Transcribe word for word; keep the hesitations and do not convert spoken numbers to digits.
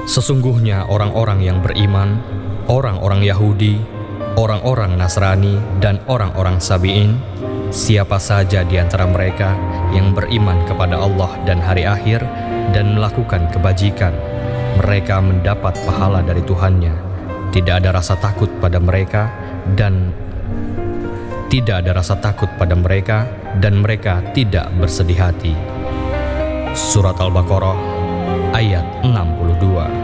Sesungguhnya orang-orang yang beriman, orang-orang Yahudi, orang-orang Nasrani, dan orang-orang Sabi'in, siapa saja di antara mereka yang beriman kepada Allah dan hari akhir dan melakukan kebajikan, mereka mendapat pahala dari Tuhannya. Tidak ada rasa takut pada mereka dan tidak ada rasa takut pada mereka dan mereka tidak bersedih hati. Surat Al-Baqarah ayat enam puluh dua.